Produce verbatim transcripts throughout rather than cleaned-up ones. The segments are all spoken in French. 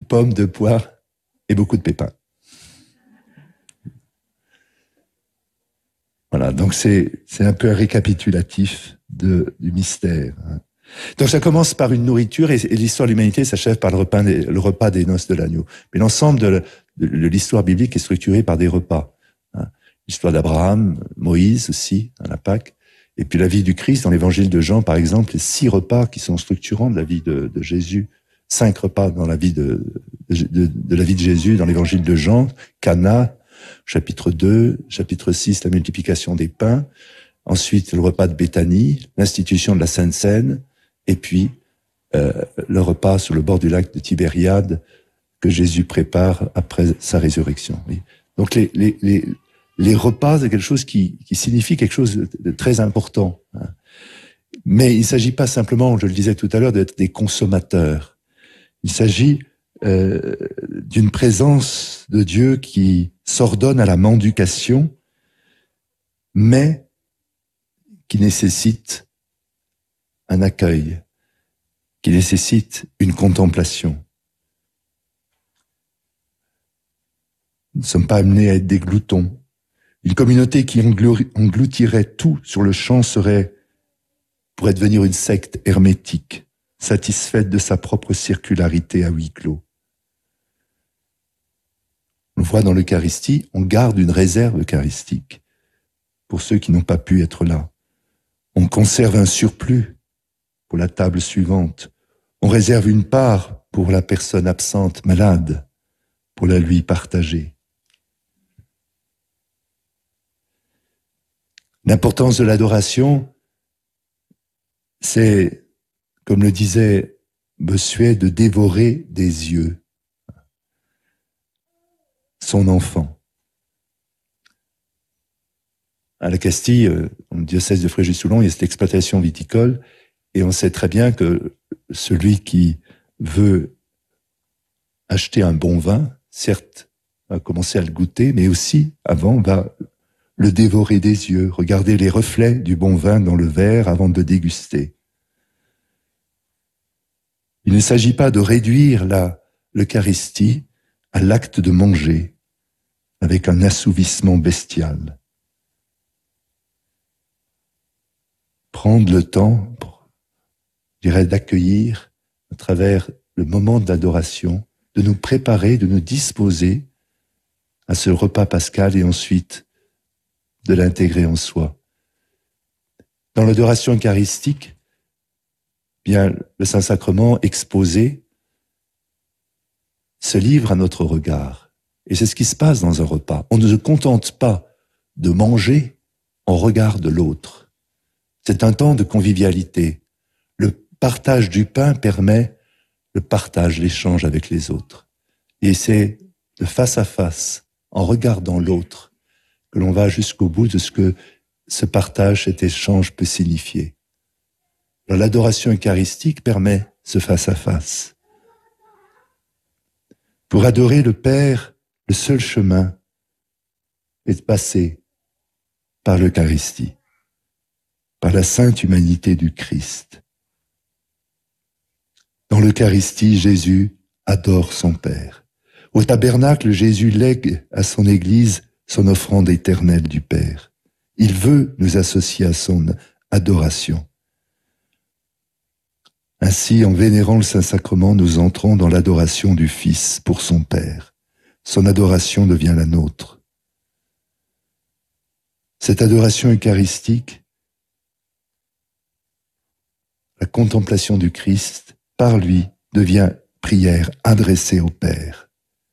pommes, deux poires et beaucoup de pépins. Voilà, donc c'est c'est un peu un récapitulatif de, du mystère. Donc ça commence par une nourriture et, et l'histoire de l'humanité s'achève par le repas, des, le repas des noces de l'agneau. Mais l'ensemble de, de, de l'histoire biblique est structuré par des repas. Hein. L'histoire d'Abraham, Moïse aussi, à la Pâque, et puis la vie du Christ dans l'évangile de Jean, par exemple, les six repas qui sont structurants de la vie de, de Jésus, cinq repas dans la vie de, de, de, de la vie de Jésus dans l'évangile de Jean, Cana, chapitre deux, chapitre six, la multiplication des pains, ensuite le repas de Béthanie, l'institution de la Sainte Seine, et puis euh, le repas sur le bord du lac de Tibériade que Jésus prépare après sa résurrection. Oui. Donc les, les, les, les repas, c'est quelque chose qui, qui signifie quelque chose de très important. Hein. Mais il ne s'agit pas simplement, je le disais tout à l'heure, d'être des consommateurs. Il s'agit euh, d'une présence de Dieu qui s'ordonne à la mendication, mais qui nécessite un accueil, qui nécessite une contemplation. Nous ne sommes pas amenés à être des gloutons. Une communauté qui engloutirait tout sur le champ serait, pourrait devenir une secte hermétique, satisfaite de sa propre circularité à huis clos. On le voit dans l'Eucharistie, on garde une réserve eucharistique pour ceux qui n'ont pas pu être là. On conserve un surplus pour la table suivante. On réserve une part pour la personne absente, malade, pour la lui partager. L'importance de l'adoration, c'est, comme le disait Bossuet, de dévorer des yeux son enfant. À la Castille, dans le diocèse de Fréjus-Toulon, il y a cette exploitation viticole, et on sait très bien que celui qui veut acheter un bon vin, certes, va commencer à le goûter, mais aussi, avant, va le dévorer des yeux, regarder les reflets du bon vin dans le verre avant de déguster. Il ne s'agit pas de réduire la, l'Eucharistie à l'acte de manger, avec un assouvissement bestial. Prendre le temps, pour, je dirais, d'accueillir, à travers le moment d'adoration, de nous préparer, de nous disposer à ce repas pascal et ensuite de l'intégrer en soi. Dans l'adoration eucharistique, bien, le Saint-Sacrement exposé se livre à notre regard. Et c'est ce qui se passe dans un repas. On ne se contente pas de manger en regard de l'autre. C'est un temps de convivialité. Le partage du pain permet le partage, l'échange avec les autres. Et c'est de face à face, en regardant l'autre, que l'on va jusqu'au bout de ce que ce partage, cet échange peut signifier. Alors, l'adoration eucharistique permet ce face à face. Pour adorer le Père, le seul chemin est de passer par l'Eucharistie, par la sainte humanité du Christ. Dans l'Eucharistie, Jésus adore son Père. Au tabernacle, Jésus lègue à son Église son offrande éternelle du Père. Il veut nous associer à son adoration. Ainsi, en vénérant le Saint-Sacrement, nous entrons dans l'adoration du Fils pour son Père. Son adoration devient la nôtre. Cette adoration eucharistique, la contemplation du Christ, par lui, devient prière adressée au Père.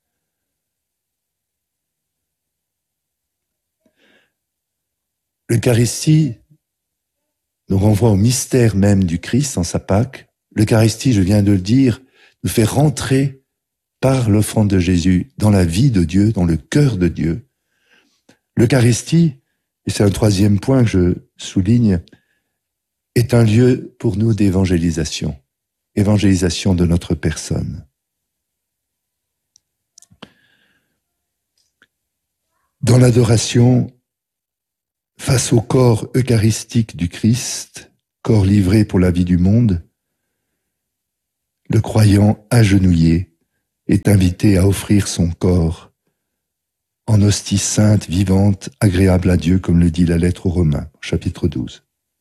L'Eucharistie nous renvoie au mystère même du Christ en sa Pâque. L'Eucharistie, je viens de le dire, nous fait rentrer par l'offrande de Jésus dans la vie de Dieu, dans le cœur de Dieu. L'Eucharistie, et c'est un troisième point que je souligne, est un lieu pour nous d'évangélisation, évangélisation de notre personne. Dans l'adoration, face au corps eucharistique du Christ, corps livré pour la vie du monde, le croyant agenouillé est invité à offrir son corps en hostie sainte, vivante, agréable à Dieu, comme le dit la lettre aux Romains, chapitre douze.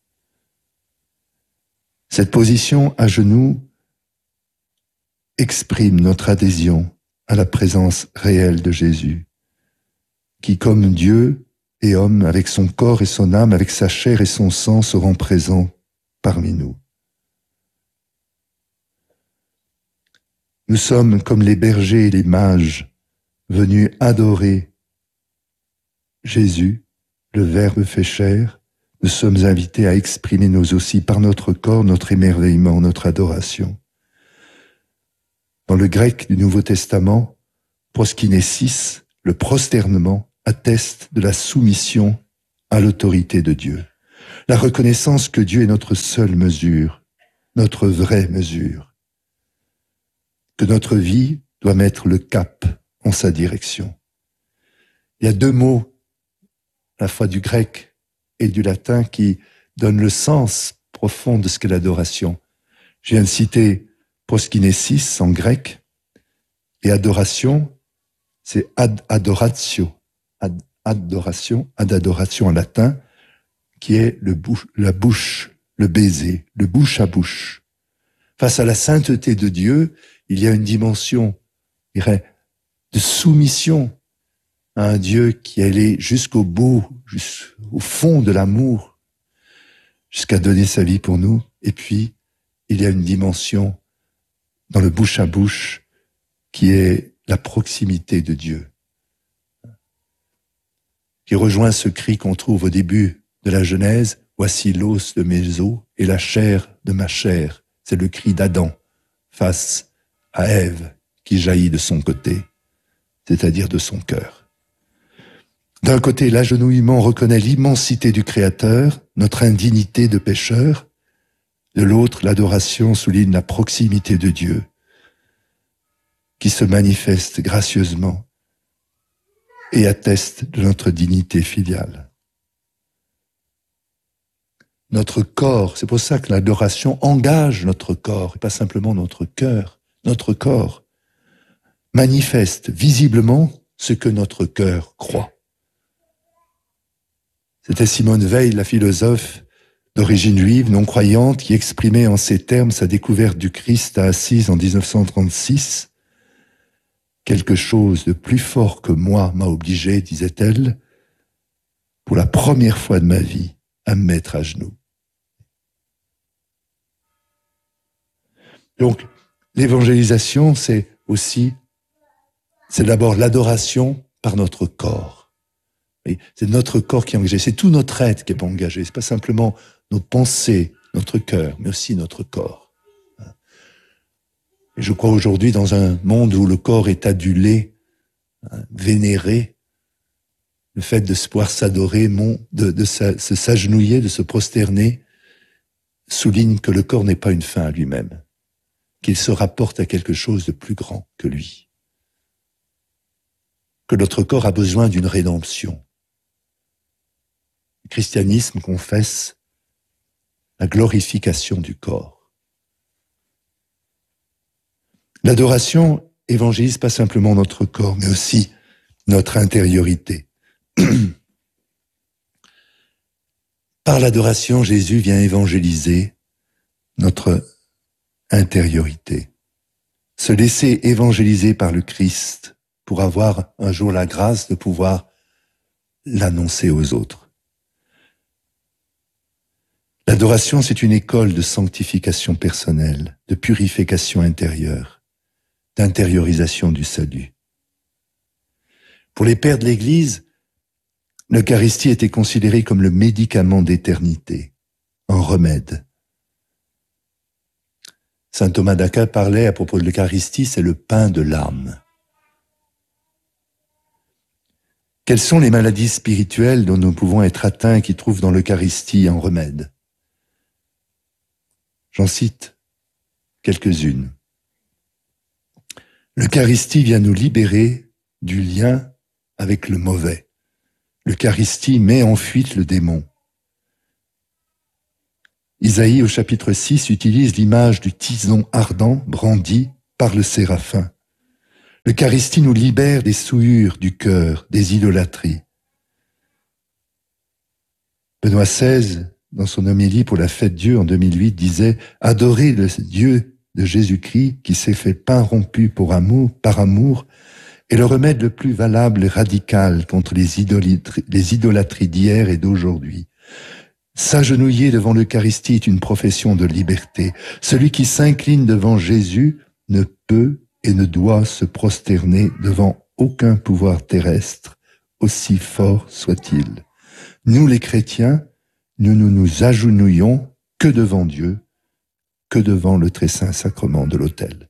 Cette position à genoux exprime notre adhésion à la présence réelle de Jésus, qui, comme Dieu et homme, avec son corps et son âme, avec sa chair et son sang, se rend présent parmi nous. Nous sommes comme les bergers et les mages venus adorer Jésus, le Verbe fait chair. Nous sommes invités à exprimer nous aussi par notre corps, notre émerveillement, notre adoration. Dans le grec du Nouveau Testament, proskinesis, le prosternement, atteste de la soumission à l'autorité de Dieu. La reconnaissance que Dieu est notre seule mesure, notre vraie mesure. Que notre vie doit mettre le cap en sa direction. Il y a deux mots, à la fois du grec et du latin, qui donnent le sens profond de ce qu'est l'adoration. Je viens de citer proskinesis en grec, et adoration, c'est ad adoratio, ad adoration, ad adoration en latin, qui est le bouche, la bouche, le baiser, le bouche à bouche. Face à la sainteté de Dieu, il y a une dimension, je dirais, de soumission à un Dieu qui est allé jusqu'au bout, jusqu'au fond de l'amour, jusqu'à donner sa vie pour nous. Et puis, il y a une dimension dans le bouche à bouche qui est la proximité de Dieu, qui rejoint ce cri qu'on trouve au début de la Genèse, « Voici l'os de mes os et la chair de ma chair ». C'est le cri d'Adam face à Ève qui jaillit de son côté, c'est-à-dire de son cœur. D'un côté, l'agenouillement reconnaît l'immensité du Créateur, notre indignité de pécheur. De l'autre, l'adoration souligne la proximité de Dieu, qui se manifeste gracieusement et atteste de notre dignité filiale. Notre corps, c'est pour ça que l'adoration engage notre corps, et pas simplement notre cœur. Notre corps manifeste visiblement ce que notre cœur croit. C'était Simone Weil, la philosophe d'origine juive, non-croyante, qui exprimait en ces termes sa découverte du Christ à Assise en dix-neuf cent trente-six. « Quelque chose de plus fort que moi m'a obligé, disait-elle, pour la première fois de ma vie, à me mettre à genoux. » Donc, l'évangélisation, c'est aussi, c'est d'abord l'adoration par notre corps. Et c'est notre corps qui est engagé, c'est tout notre être qui est engagé. C'est pas simplement nos pensées, notre cœur, mais aussi notre corps. Et je crois aujourd'hui dans un monde où le corps est adulé, vénéré, le fait de se pouvoir s'adorer, de, de se s'agenouiller, de se prosterner, souligne que le corps n'est pas une fin à lui-même, qu'il se rapporte à quelque chose de plus grand que lui, que notre corps a besoin d'une rédemption. Le christianisme confesse la glorification du corps. L'adoration évangélise pas simplement notre corps, mais aussi notre intériorité. Par l'adoration, Jésus vient évangéliser notre intériorité. Se laisser évangéliser par le Christ pour avoir un jour la grâce de pouvoir l'annoncer aux autres. L'adoration, c'est une école de sanctification personnelle, de purification intérieure, d'intériorisation du salut. Pour les pères de l'Église, l'Eucharistie était considérée comme le médicament d'éternité, un remède. Saint Thomas d'Aquin parlait à propos de l'Eucharistie, c'est le pain de l'âme. Quelles sont les maladies spirituelles dont nous pouvons être atteints qui trouvent dans l'Eucharistie un remède ? J'en cite quelques-unes. L'Eucharistie vient nous libérer du lien avec le mauvais. L'Eucharistie met en fuite le démon. Isaïe, au chapitre six, utilise l'image du tison ardent brandi par le séraphin. L'Eucharistie nous libère des souillures du cœur, des idolâtries. Benoît seize, dans son homélie pour la fête Dieu en deux mille huit, disait « Adorez le Dieu de Jésus-Christ qui s'est fait pain rompu pour amour, par amour, est le remède le plus valable et radical contre les idolâtries, les idolâtries d'hier et d'aujourd'hui. S'agenouiller devant l'Eucharistie est une profession de liberté. Celui qui s'incline devant Jésus ne peut et ne doit se prosterner devant aucun pouvoir terrestre, aussi fort soit-il. Nous les chrétiens, nous ne nous, nous agenouillons que devant Dieu, que devant le très saint sacrement de l'autel.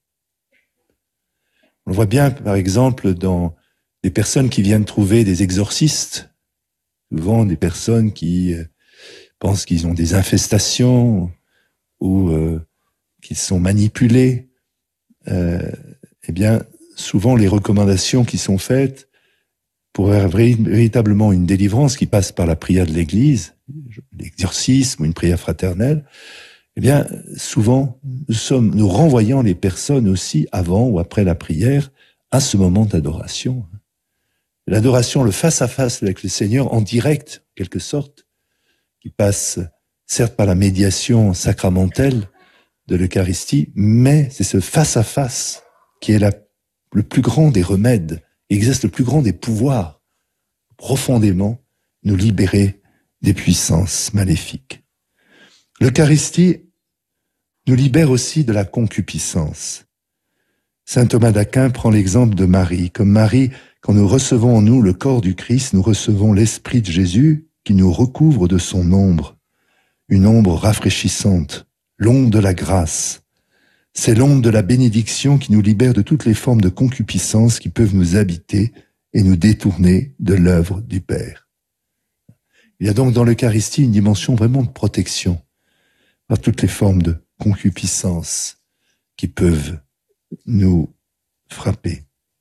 On le voit bien, par exemple, dans les personnes qui viennent trouver des exorcistes, souvent des personnes qui euh, pensent qu'ils ont des infestations ou euh, qu'ils sont manipulés. Euh, eh bien, souvent les recommandations qui sont faites pour avoir véritablement une délivrance qui passe par la prière de l'Église, l'exorcisme ou une prière fraternelle, eh bien, souvent, nous sommes, nous renvoyons les personnes aussi avant ou après la prière à ce moment d'adoration. L'adoration, le face-à-face avec le Seigneur en direct, en quelque sorte, qui passe certes par la médiation sacramentelle de l'Eucharistie, mais c'est ce face-à-face qui est la, le plus grand des remèdes, et exerce le plus grand des pouvoirs, profondément nous libérer des puissances maléfiques. L'Eucharistie nous libère aussi de la concupiscence. Saint Thomas d'Aquin prend l'exemple de Marie. Comme Marie, quand nous recevons en nous le corps du Christ, nous recevons l'Esprit de Jésus qui nous recouvre de son ombre, une ombre rafraîchissante, l'ombre de la grâce. C'est l'ombre de la bénédiction qui nous libère de toutes les formes de concupiscence qui peuvent nous habiter et nous détourner de l'œuvre du Père. Il y a donc dans l'Eucharistie une dimension vraiment de protection par toutes les formes de concupiscence qui peuvent nous frapper.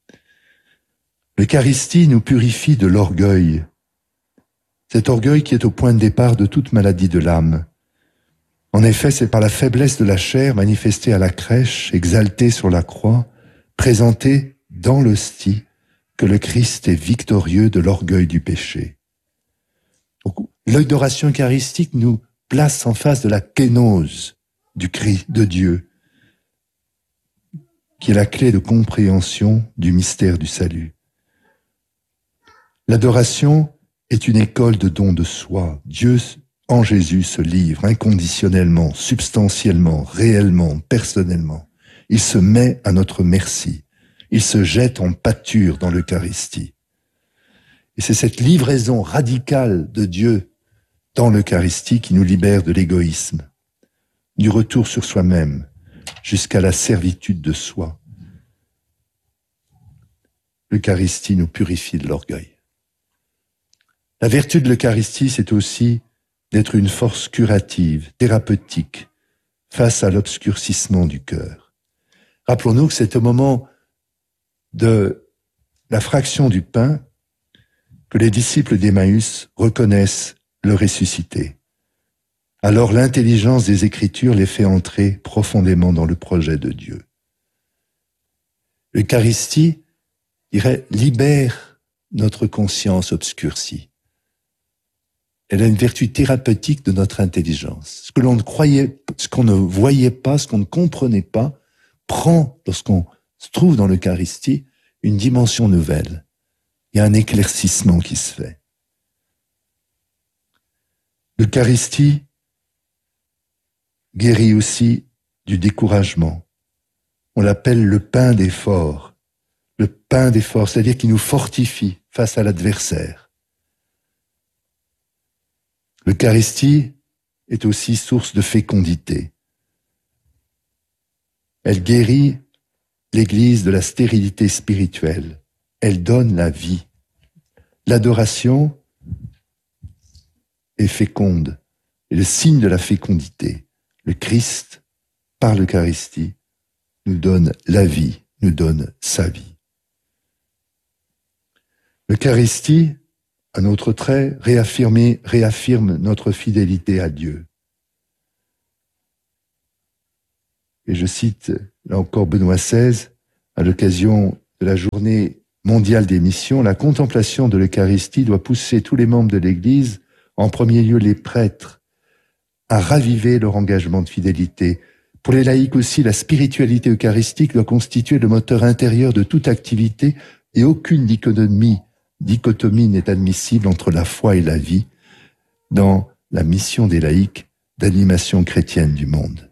L'Eucharistie nous purifie de l'orgueil, cet orgueil qui est au point de départ de toute maladie de l'âme. En effet, c'est par la faiblesse de la chair manifestée à la crèche, exaltée sur la croix, présentée dans l'hostie, que le Christ est victorieux de l'orgueil du péché. L'adoration eucharistique nous place en face de la kénose du Christ de Dieu, qui est la clé de compréhension du mystère du salut. L'adoration est une école de don de soi. Dieu, en Jésus, se livre inconditionnellement, substantiellement, réellement, personnellement. Il se met à notre merci. Il se jette en pâture dans l'Eucharistie. Et c'est cette livraison radicale de Dieu dans l'Eucharistie qui nous libère de l'égoïsme, du retour sur soi-même, jusqu'à la servitude de soi. L'Eucharistie nous purifie de l'orgueil. La vertu de l'Eucharistie, c'est aussi d'être une force curative, thérapeutique, face à l'obscurcissement du cœur. Rappelons-nous que c'est au moment de la fraction du pain que les disciples d'Emmaüs reconnaissent le ressuscité. Alors l'intelligence des Écritures les fait entrer profondément dans le projet de Dieu. L'Eucharistie, je dirais, libère notre conscience obscurcie. Elle a une vertu thérapeutique de notre intelligence. Ce que l'on ne croyait, ce qu'on ne voyait pas, ce qu'on ne comprenait pas, prend, lorsqu'on se trouve dans l'Eucharistie, une dimension nouvelle. Il y a un éclaircissement qui se fait. L'Eucharistie guérit aussi du découragement. On l'appelle le pain des forts. Le pain des forts, c'est-à-dire qu'il nous fortifie face à l'adversaire. L'Eucharistie est aussi source de fécondité. Elle guérit l'Église de la stérilité spirituelle. Elle donne la vie. L'adoration est féconde, est le signe de la fécondité. Le Christ, par l'Eucharistie, nous donne la vie, nous donne sa vie. L'Eucharistie, un autre trait, réaffirmer, réaffirme notre fidélité à Dieu. Et je cite là encore Benoît seize, à l'occasion de la journée mondiale des missions, la contemplation de l'Eucharistie doit pousser tous les membres de l'Église, en premier lieu les prêtres, à raviver leur engagement de fidélité. Pour les laïcs aussi, la spiritualité eucharistique doit constituer le moteur intérieur de toute activité et aucune dichotomie, dichotomie n'est admissible entre la foi et la vie dans la mission des laïcs d'animation chrétienne du monde.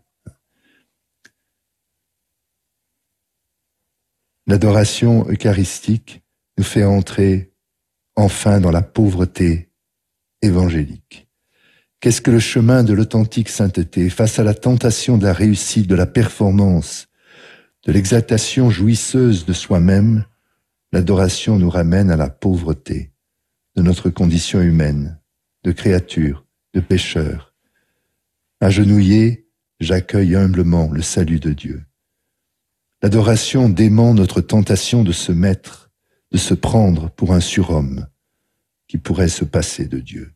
L'adoration eucharistique nous fait entrer enfin dans la pauvreté évangélique. Qu'est-ce que le chemin de l'authentique sainteté face à la tentation de la réussite, de la performance, de l'exaltation jouisseuse de soi-même? L'adoration nous ramène à la pauvreté de notre condition humaine, de créature, de pécheur. Agenouillé, j'accueille humblement le salut de Dieu. L'adoration dément notre tentation de se mettre, de se prendre pour un surhomme qui pourrait se passer de Dieu.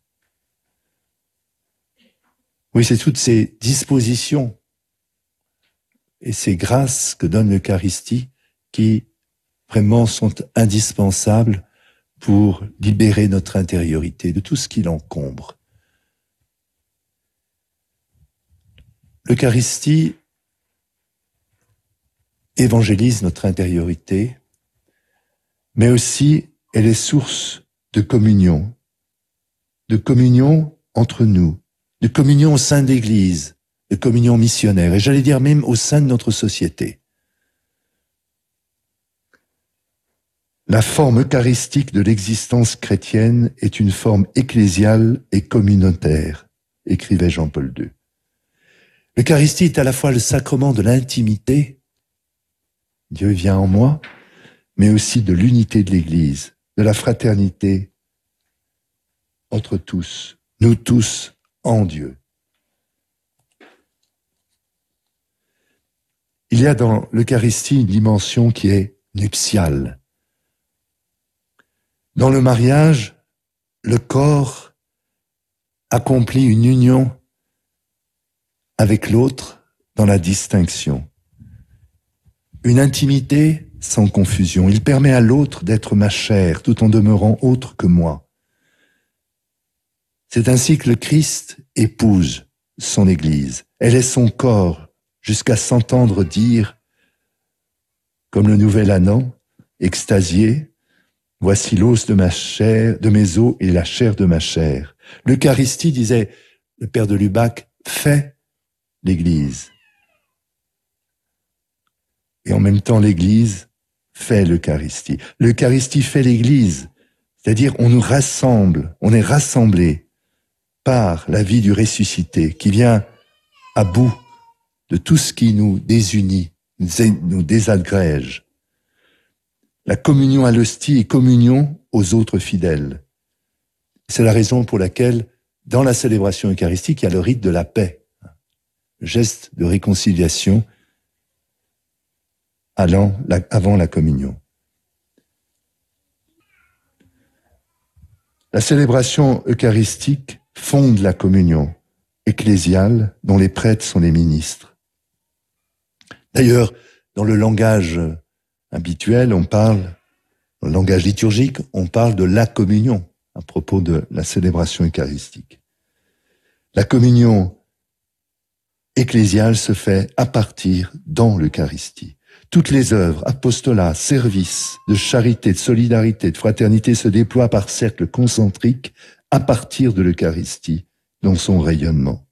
Oui, c'est toutes ces dispositions et ces grâces que donne l'Eucharistie qui vraiment sont indispensables pour libérer notre intériorité de tout ce qui l'encombre. L'Eucharistie évangélise notre intériorité, mais aussi elle est source de communion, de communion entre nous, de communion au sein de l'Église, de communion missionnaire, et j'allais dire même au sein de notre société. La forme eucharistique de l'existence chrétienne est une forme ecclésiale et communautaire, écrivait Jean-Paul deux. L'Eucharistie est à la fois le sacrement de l'intimité, Dieu vient en moi, mais aussi de l'unité de l'Église, de la fraternité entre tous, nous tous en Dieu. Il y a dans l'Eucharistie une dimension qui est nuptiale. Dans le mariage, le corps accomplit une union avec l'autre dans la distinction. Une intimité sans confusion. Il permet à l'autre d'être ma chair tout en demeurant autre que moi. C'est ainsi que le Christ épouse son Église. Elle est son corps jusqu'à s'entendre dire, comme le nouvel Adam, extasié, « Voici l'os de ma chair, de mes os et la chair de ma chair. » L'Eucharistie, disait le père de Lubac, fait l'Église. Et en même temps, l'Église fait l'Eucharistie. L'Eucharistie fait l'Église, c'est-à-dire on nous rassemble, on est rassemblés par la vie du ressuscité qui vient à bout de tout ce qui nous désunit, nous désagrège. La communion à l'hostie est communion aux autres fidèles. C'est la raison pour laquelle, dans la célébration eucharistique, il y a le rite de la paix, le geste de réconciliation allant la, avant la communion. La célébration eucharistique fonde la communion ecclésiale dont les prêtres sont les ministres. D'ailleurs, dans le langage habituel, on parle, dans le langage liturgique, on parle de la communion à propos de la célébration eucharistique. La communion ecclésiale se fait à partir dans l'Eucharistie. Toutes les œuvres, apostolat, service, de charité, de solidarité, de fraternité se déploient par cercles concentriques à partir de l'Eucharistie dans son rayonnement.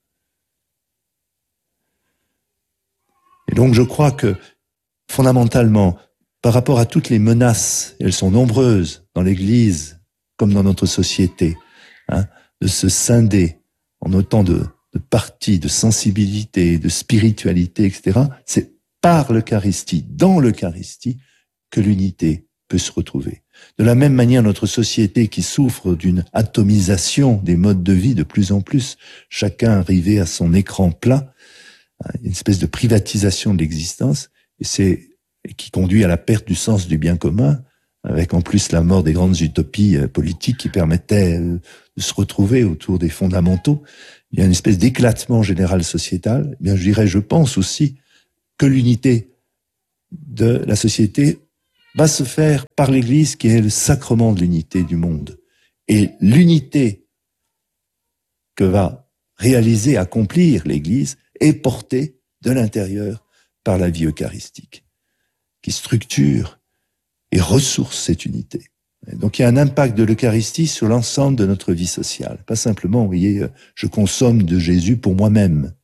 Et donc je crois que fondamentalement, par rapport à toutes les menaces, elles sont nombreuses dans l'Église comme dans notre société, hein, de se scinder en autant de, de partis, de sensibilité, de spiritualité, et cetera, c'est par l'Eucharistie, dans l'Eucharistie, que l'unité peut se retrouver. De la même manière, notre société qui souffre d'une atomisation des modes de vie de plus en plus, chacun arrivé à son écran plat, une espèce de privatisation de l'existence, et c'est et qui conduit à la perte du sens du bien commun, avec en plus la mort des grandes utopies politiques qui permettaient de se retrouver autour des fondamentaux. Il y a une espèce d'éclatement général sociétal. Eh bien, je dirais, je pense aussi que l'unité de la société va se faire par l'Église qui est le sacrement de l'unité du monde. Et l'unité que va réaliser, accomplir l'Église est portée de l'intérieur par la vie eucharistique, qui structure et ressource cette unité. Et donc il y a un impact de l'Eucharistie sur l'ensemble de notre vie sociale. Pas simplement, vous voyez, je consomme de Jésus pour moi-même.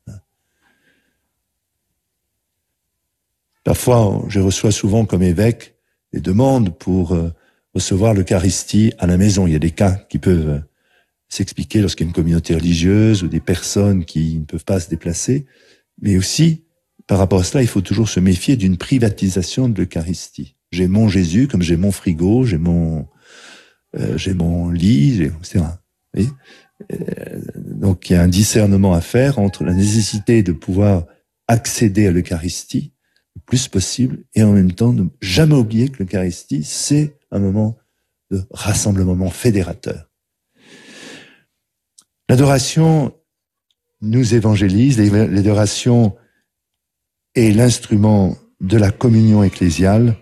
Parfois, je reçois souvent comme évêque des demandes pour euh, recevoir l'Eucharistie à la maison. Il y a des cas qui peuvent euh, s'expliquer lorsqu'il y a une communauté religieuse ou des personnes qui ne peuvent pas se déplacer. Mais aussi, par rapport à cela, il faut toujours se méfier d'une privatisation de l'Eucharistie. J'ai mon Jésus comme j'ai mon frigo, j'ai mon euh, j'ai mon lit, et cetera. Vous voyez ? Euh, donc il y a un discernement à faire entre la nécessité de pouvoir accéder à l'Eucharistie le plus possible et en même temps ne jamais oublier que l'Eucharistie c'est un moment de rassemblement, un moment fédérateur. L'adoration nous évangélise, l'adoration est l'instrument de la communion ecclésiale.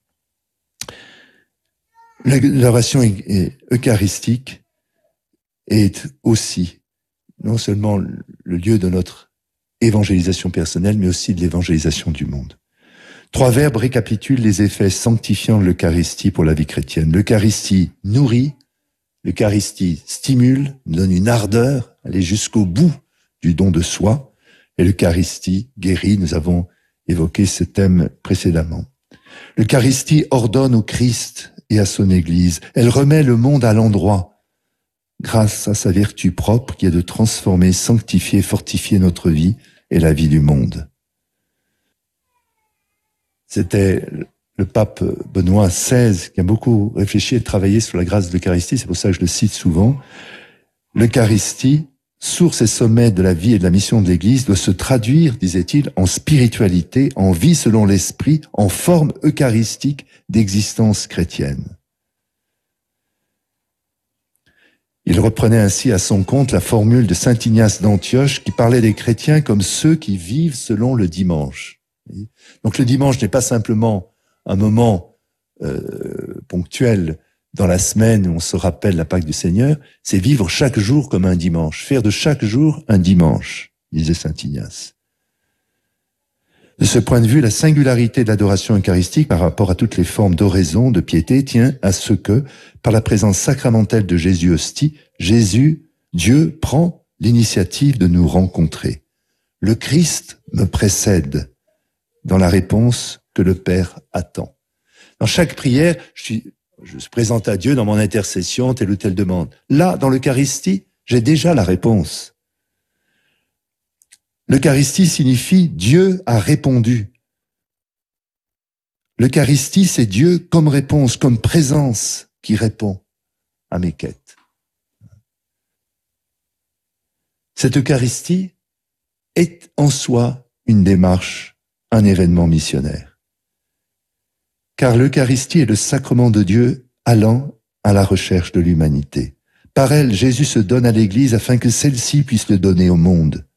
L'adoration eucharistique est aussi non seulement le lieu de notre évangélisation personnelle, mais aussi de l'évangélisation du monde. Trois verbes récapitulent les effets sanctifiants de l'Eucharistie pour la vie chrétienne. L'Eucharistie nourrit, l'Eucharistie stimule, donne une ardeur, aller jusqu'au bout du don de soi, et l'Eucharistie guérit. Nous avons évoqué ce thème précédemment. L'Eucharistie ordonne au Christ et à son Église. Elle remet le monde à l'endroit, grâce à sa vertu propre qui est de transformer, sanctifier, fortifier notre vie et la vie du monde. C'était le pape Benoît seize qui a beaucoup réfléchi et travaillé sur la grâce de l'Eucharistie, c'est pour ça que je le cite souvent. L'Eucharistie, source et sommet de la vie et de la mission de l'Église, doit se traduire, disait-il, en spiritualité, en vie selon l'esprit, en forme eucharistique d'existence chrétienne. Il reprenait ainsi à son compte la formule de saint Ignace d'Antioche qui parlait des chrétiens comme ceux qui vivent selon le dimanche. Donc le dimanche n'est pas simplement un moment euh, ponctuel dans la semaine où on se rappelle la Pâque du Seigneur, c'est vivre chaque jour comme un dimanche, faire de chaque jour un dimanche, disait saint Ignace. De ce point de vue, la singularité de l'adoration eucharistique par rapport à toutes les formes d'oraison, de piété, tient à ce que, par la présence sacramentelle de Jésus hostie, Jésus, Dieu, prend l'initiative de nous rencontrer. Le Christ me précède dans la réponse que le Père attend. Dans chaque prière, je, suis, je se présente à Dieu dans mon intercession, telle ou telle demande. Là, dans l'Eucharistie, j'ai déjà la réponse. L'Eucharistie signifie Dieu a répondu. L'Eucharistie, c'est Dieu comme réponse, comme présence qui répond à mes quêtes. Cette Eucharistie est en soi une démarche, un événement missionnaire. Car l'Eucharistie est le sacrement de Dieu allant à la recherche de l'humanité. Par elle, Jésus se donne à l'Église afin que celle-ci puisse le donner au monde.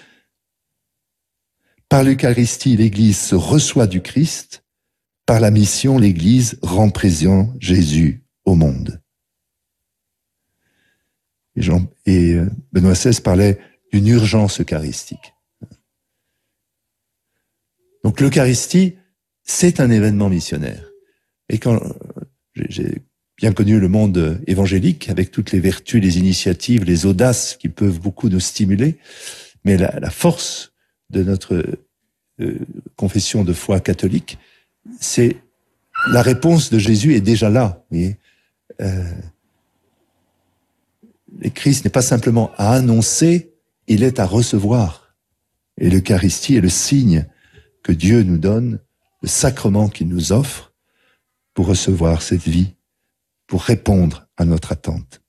Par l'Eucharistie, l'Église se reçoit du Christ. Par la mission, l'Église rend présent Jésus au monde. Et, Jean, et Benoît seize parlait d'une urgence eucharistique. Donc l'Eucharistie, c'est un événement missionnaire. Et quand j'ai bien connu le monde évangélique, avec toutes les vertus, les initiatives, les audaces qui peuvent beaucoup nous stimuler, mais la, la force de notre euh, confession de foi catholique, c'est la réponse de Jésus est déjà là. Vous voyez, euh, le Christ n'est pas simplement à annoncer, il est à recevoir. Et l'Eucharistie est le signe que Dieu nous donne, le sacrement qu'il nous offre pour recevoir cette vie, pour répondre à notre attente.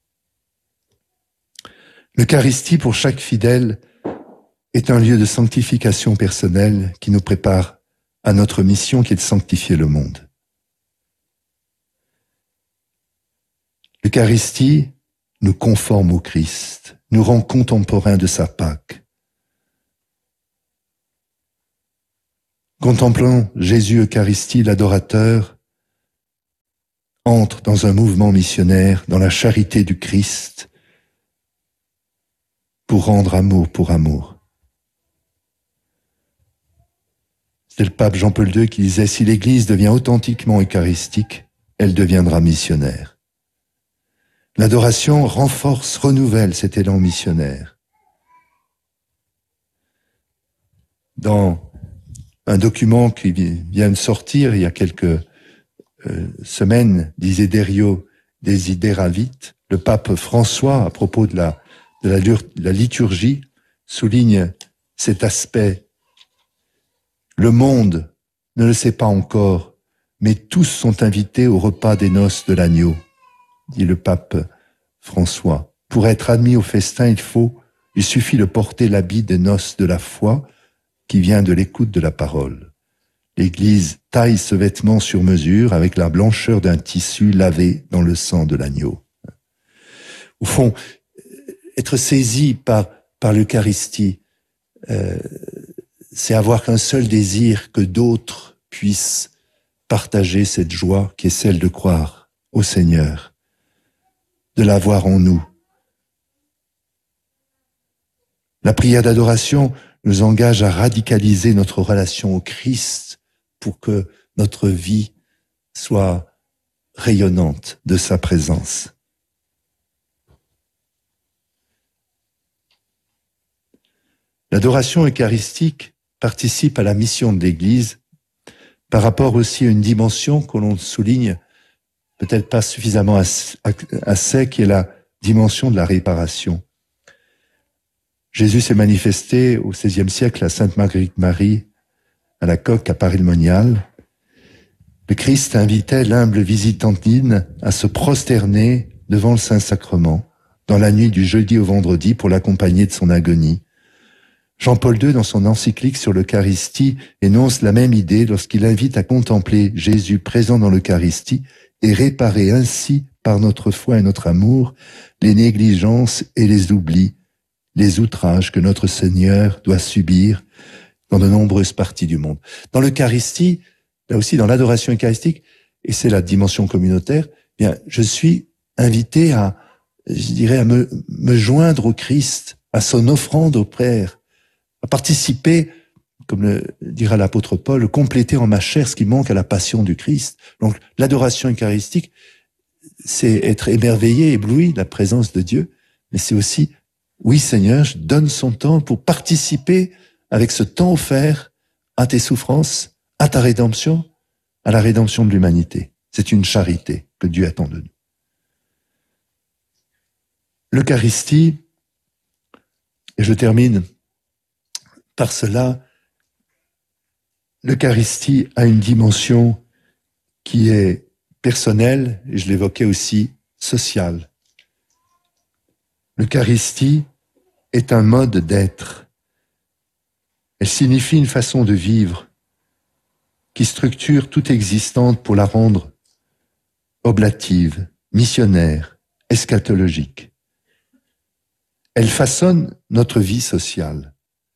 L'Eucharistie, pour chaque fidèle, est un lieu de sanctification personnelle qui nous prépare à notre mission qui est de sanctifier le monde. L'Eucharistie nous conforme au Christ, nous rend contemporains de sa Pâque. Contemplant Jésus Eucharistie, l'adorateur entre dans un mouvement missionnaire, dans la charité du Christ, pour rendre amour pour amour. C'est le pape Jean-Paul deux qui disait « Si l'Église devient authentiquement eucharistique, elle deviendra missionnaire. » L'adoration renforce, renouvelle cet élan missionnaire. Dans un document qui vient de sortir il y a quelques euh, semaines, Desiderio Desideravit, le pape François, à propos de la, de la, de la liturgie, souligne cet aspect. Le monde ne le sait pas encore, mais tous sont invités au repas des noces de l'agneau, dit le pape François. Pour être admis au festin, il faut, il suffit de porter l'habit des noces de la foi qui vient de l'écoute de la parole. L'Église taille ce vêtement sur mesure avec la blancheur d'un tissu lavé dans le sang de l'agneau. Au fond, être saisi par, par l'Eucharistie, euh, c'est avoir qu'un seul désir, que d'autres puissent partager cette joie qui est celle de croire au Seigneur, de l'avoir en nous. La prière d'adoration nous engage à radicaliser notre relation au Christ pour que notre vie soit rayonnante de sa présence. L'adoration eucharistique participe à la mission de l'Église par rapport aussi à une dimension que l'on souligne peut-être pas suffisamment assez, qui est la dimension de la réparation. Jésus s'est manifesté au seizième siècle à Sainte-Marguerite-Marie, à la Coque à Paris-le-Monial. Le Christ invitait l'humble visitandine à se prosterner devant le Saint-Sacrement dans la nuit du jeudi au vendredi pour l'accompagner de son agonie. Jean-Paul deux, dans son encyclique sur l'Eucharistie, énonce la même idée lorsqu'il invite à contempler Jésus présent dans l'Eucharistie et réparer ainsi, par notre foi et notre amour, les négligences et les oublis, les outrages que notre Seigneur doit subir dans de nombreuses parties du monde. Dans l'Eucharistie, là aussi dans l'adoration eucharistique, et c'est la dimension communautaire, eh bien, je suis invité à, je dirais, à me, me joindre au Christ, à son offrande au Père, à participer, comme le dira l'apôtre Paul, compléter en ma chair ce qui manque à la passion du Christ. Donc, l'adoration eucharistique, c'est être émerveillé, ébloui de la présence de Dieu, mais c'est aussi, oui Seigneur, je donne son temps pour participer avec ce temps offert à tes souffrances, à ta rédemption, à la rédemption de l'humanité. C'est une charité que Dieu attend de nous. L'Eucharistie, et je termine par cela, l'Eucharistie a une dimension qui est personnelle, et je l'évoquais aussi, sociale. L'Eucharistie est un mode d'être. Elle signifie une façon de vivre qui structure toute existante pour la rendre oblative, missionnaire, eschatologique. Elle façonne notre vie sociale.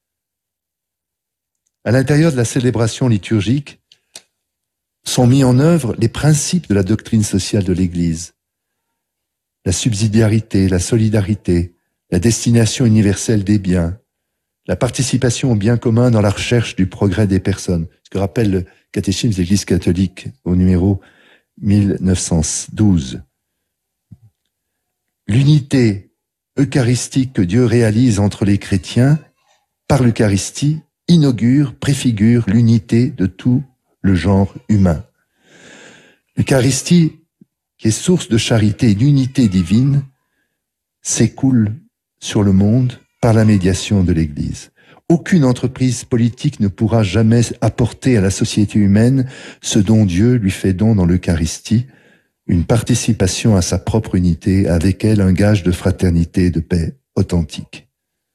À l'intérieur de la célébration liturgique sont mis en œuvre les principes de la doctrine sociale de l'Église. La subsidiarité, la solidarité, la destination universelle des biens, la participation au bien commun dans la recherche du progrès des personnes, ce que rappelle le catéchisme de l'Église catholique au numéro mille neuf cent douze. L'unité eucharistique que Dieu réalise entre les chrétiens par l'Eucharistie inaugure, préfigure l'unité de tout le genre humain. L'Eucharistie, qui est source de charité et d'unité divine, s'écoule sur le monde par la médiation de l'Église. Aucune entreprise politique ne pourra jamais apporter à la société humaine ce dont Dieu lui fait don dans l'Eucharistie, une participation à sa propre unité, avec elle un gage de fraternité et de paix authentique.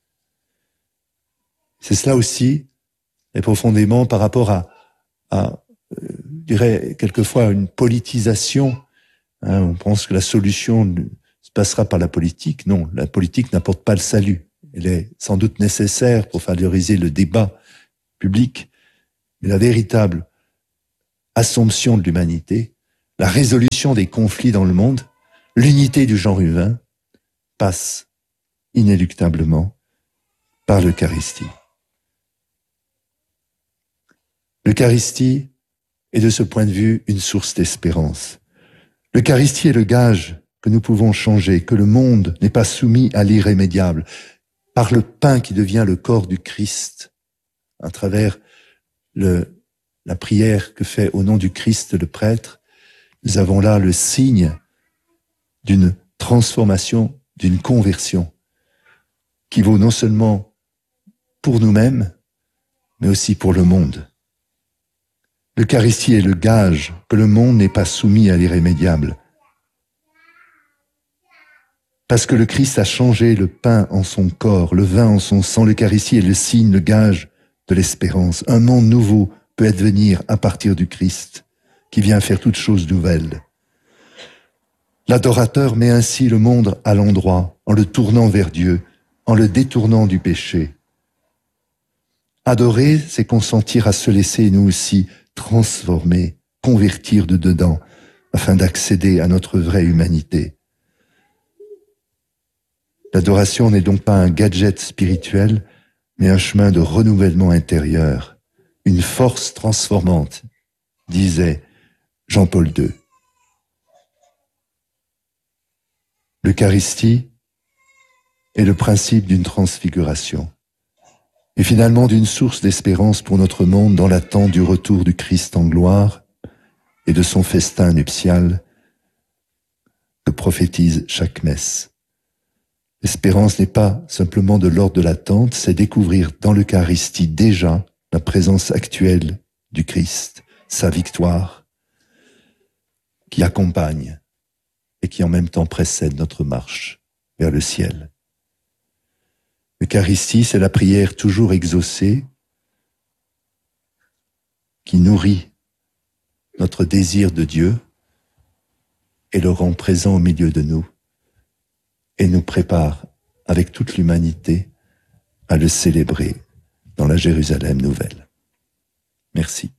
C'est cela aussi, et profondément par rapport à, à euh, je dirais, quelquefois une politisation. Hein, on pense que la solution se passera par la politique. Non, la politique n'apporte pas le salut. Elle est sans doute nécessaire pour favoriser le débat public, mais la véritable assomption de l'humanité, la résolution des conflits dans le monde, l'unité du genre humain, passe inéluctablement par l'Eucharistie. L'Eucharistie est de ce point de vue une source d'espérance. L'Eucharistie est le gage que nous pouvons changer, que le monde n'est pas soumis à l'irrémédiable, par le pain qui devient le corps du Christ, à travers le, la prière que fait au nom du Christ le prêtre. Nous avons là le signe d'une transformation, d'une conversion, qui vaut non seulement pour nous-mêmes, mais aussi pour le monde. L'Eucharistie est le gage que le monde n'est pas soumis à l'irrémédiable. Parce que le Christ a changé le pain en son corps, le vin en son sang, l'Eucharistie est le signe, le gage de l'espérance. Un monde nouveau peut advenir à partir du Christ, qui vient faire toutes choses nouvelles. L'adorateur met ainsi le monde à l'endroit, en le tournant vers Dieu, en le détournant du péché. Adorer, c'est consentir à se laisser, nous aussi, transformer, convertir de dedans, afin d'accéder à notre vraie humanité. L'adoration n'est donc pas un gadget spirituel, mais un chemin de renouvellement intérieur, une force transformante, disait Jean-Paul deux. L'Eucharistie est le principe d'une transfiguration, et finalement d'une source d'espérance pour notre monde dans l'attente du retour du Christ en gloire et de son festin nuptial que prophétise chaque messe. L'espérance n'est pas simplement de l'ordre de l'attente, c'est découvrir dans l'Eucharistie déjà la présence actuelle du Christ, sa victoire, qui accompagne et qui en même temps précède notre marche vers le ciel. L'Eucharistie, c'est la prière toujours exaucée qui nourrit notre désir de Dieu et le rend présent au milieu de nous et nous prépare avec toute l'humanité à le célébrer dans la Jérusalem nouvelle. Merci.